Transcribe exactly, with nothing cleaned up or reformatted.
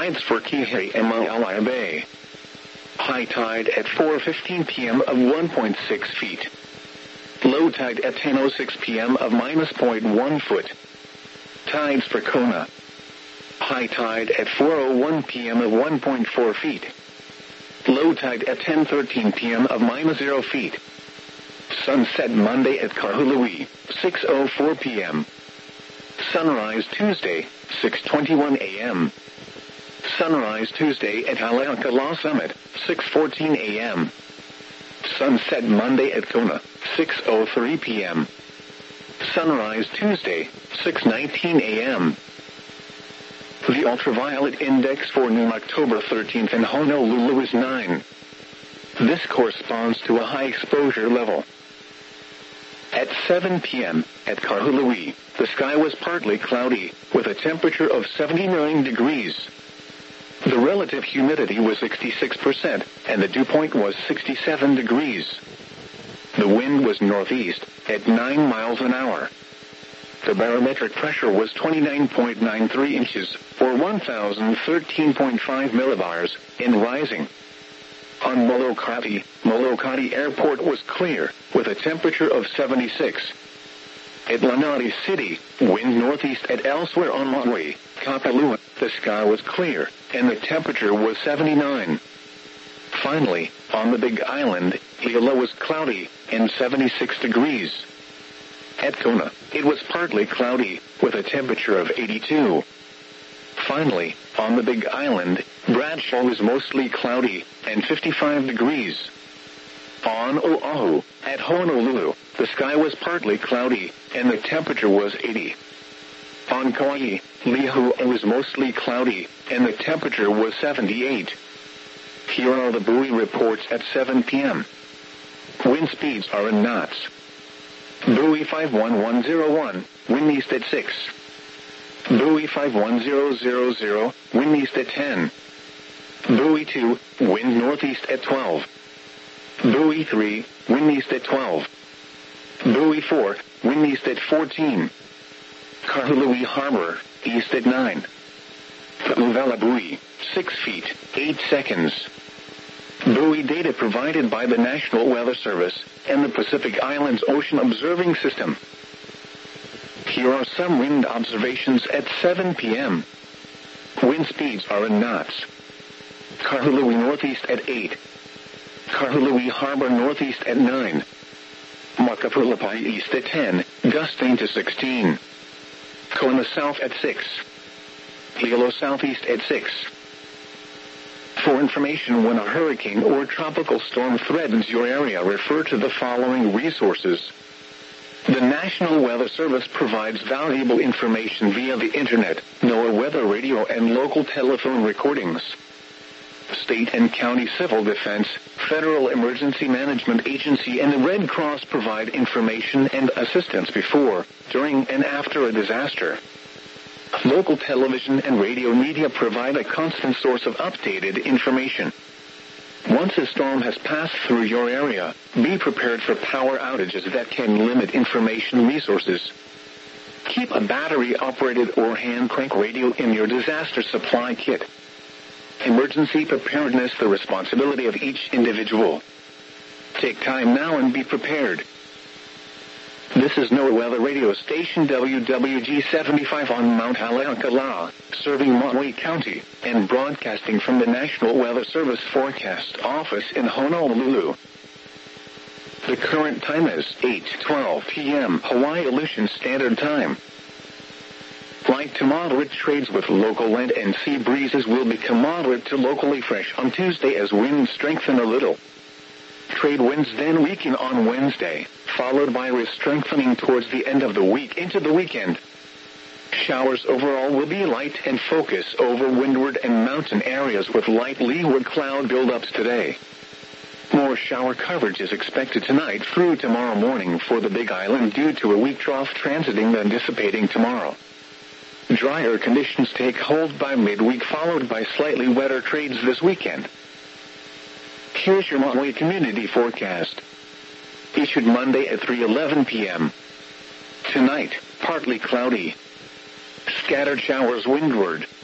tides for Kihei and Maalaea Bay. High tide at four fifteen p.m. of one point six feet. Low tide at ten oh six p.m. of minus zero point one foot. Tides for Kona. High tide at four oh one p.m. of one point four feet. Low tide at ten thirteen p.m. of minus zero feet. Sunset Monday at Kahului, six oh four p.m. Sunrise Tuesday, six twenty-one a.m. Sunrise Tuesday at Haleakala Summit, six fourteen a.m. Sunset Monday at Kona, six oh three p.m. Sunrise Tuesday, six nineteen a.m. The ultraviolet index for noon October thirteenth in Honolulu is nine. This corresponds to a high exposure level. At seven p.m., at Kahului, the sky was partly cloudy, with a temperature of seventy-nine degrees. The relative humidity was sixty-six percent, and the dew point was sixty-seven degrees. The wind was northeast, at nine miles an hour. The barometric pressure was twenty-nine point nine three inches, or one thousand thirteen point five millibars, in rising. On Molokai, Molokai Airport was clear, with a temperature of seventy-six. At Lanai City, wind northeast at elsewhere on Maui, Kapalua, the sky was clear, and the temperature was seventy-nine. Finally, on the Big Island, Hilo was cloudy, and seventy-six degrees. At Kona, it was partly cloudy, with a temperature of eighty-two. Finally, on the Big Island, Bradshaw was mostly cloudy, and fifty-five degrees. On Oahu, at Honolulu, the sky was partly cloudy, and the temperature was eighty. On Kauai, Lihue was mostly cloudy, and the temperature was seventy-eight. Here are the buoy reports at seven p.m. Wind speeds are in knots. Buoy five one one zero one, wind east at six. Buoy five one zero zero zero, wind east at ten. Buoy two, wind northeast at twelve. Buoy three, wind east at twelve. Buoy four, wind east at fourteen. Kahului Harbor, east at nine. Uvela Buoy, six feet, eight seconds. Buoy data provided by the National Weather Service and the Pacific Islands Ocean Observing System. Here are some wind observations at seven p.m. Wind speeds are in knots. Kahului northeast at eight. Kahului Harbor northeast at nine. Makapulapai east at ten, gusting to sixteen. Kona south at six. Hilo southeast at six. For information when a hurricane or tropical storm threatens your area, refer to the following resources. The National Weather Service provides valuable information via the Internet, NOAA weather radio, and local telephone recordings. State and county civil defense, Federal Emergency Management Agency, and the Red Cross provide information and assistance before, during, and after a disaster. Local television and radio media provide a constant source of updated information. Once a storm has passed through your area, be prepared for power outages that can limit information resources. Keep a battery-operated or hand-crank radio in your disaster supply kit. Emergency preparedness, the responsibility of each individual. Take time now and be prepared. This is NOAA Weather Radio Station W W G seventy-five on Mount Haleakala, serving Maui County, and broadcasting from the National Weather Service Forecast Office in Honolulu. The current time is eight twelve p.m. Hawaii Aleutian Standard Time. Light to moderate trades with local land and sea breezes will become moderate to locally fresh on Tuesday as winds strengthen a little. Trade winds then weaken on Wednesday, followed by re-strengthening towards the end of the week into the weekend. Showers overall will be light and focus over windward and mountain areas with light leeward cloud buildups today. More shower coverage is expected tonight through tomorrow morning for the Big Island due to a weak trough transiting then dissipating tomorrow. Drier conditions take hold by midweek, followed by slightly wetter trades this weekend. Here's your Maui community forecast. Issued Monday at three eleven p.m. Tonight, partly cloudy. Scattered showers windward.